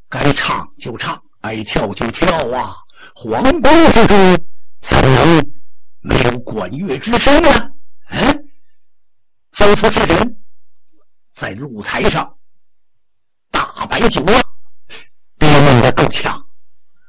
该唱就唱，爱跳就跳啊！皇宫之中怎能没有管乐之声呢？吩咐之人在露台上大摆酒啊，比弄得更强。